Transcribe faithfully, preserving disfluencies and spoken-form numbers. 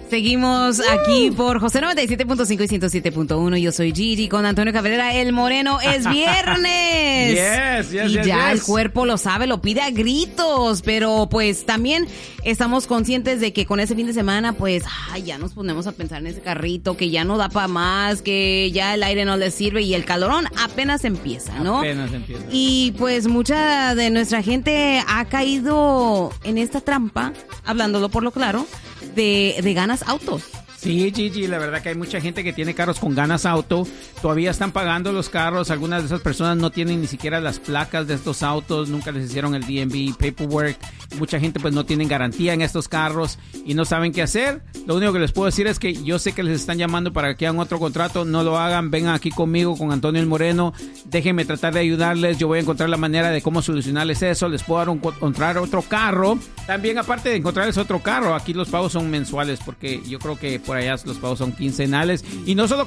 Seguimos aquí por José noventa y siete punto cinco y ciento siete punto uno. Yo soy Gigi con Antonio Cabrera, el Moreno. ¡Es viernes! Yes, yes, y yes, ya yes. el cuerpo lo sabe, lo pide a gritos. Pero pues también estamos conscientes de que con ese fin de semana, pues, ay, ya nos ponemos a pensar en ese carrito, que ya no da para más, que ya el aire no le sirve y el calorón apenas empieza, ¿no? Apenas empieza. Y pues mucha de nuestra gente ha caído en esta trampa, hablándolo por lo claro, de, de ganas autos. Sí, Gigi, la verdad que hay mucha gente que tiene carros con ganas auto, todavía están pagando los carros, algunas de esas personas no tienen ni siquiera las placas de estos autos, nunca les hicieron el D M V paperwork, mucha gente pues no tiene garantía en estos carros y no saben qué hacer. Lo único que les puedo decir es que yo sé que les están llamando para que hagan otro contrato, no lo hagan, vengan aquí conmigo, con Antonio el Moreno, déjenme tratar de ayudarles, yo voy a encontrar la manera de cómo solucionarles eso, les puedo dar un, encontrar otro carro, también aparte de encontrarles otro carro, aquí los pagos son mensuales porque yo creo que por allá los pagos son quincenales y no solo